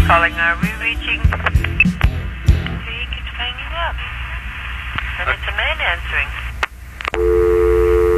Calling, are we reaching? He keeps hanging up. And it's a man answering.